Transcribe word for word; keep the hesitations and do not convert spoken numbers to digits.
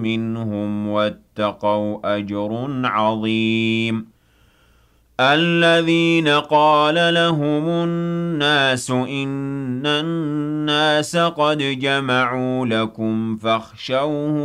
منهم واتقوا أجر عظيم الذين قال لهم الناس إن الناس قد جمعوا لكم فاخشوهم